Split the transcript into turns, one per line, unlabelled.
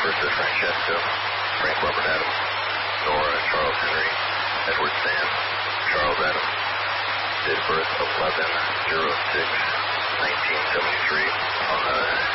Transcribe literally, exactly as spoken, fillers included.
Versa Francesco, Frank Robert Adams, Nora Charles Henry, Edward Sam, Charles Adams. Date of birth eleven oh six nineteen seventy-three on the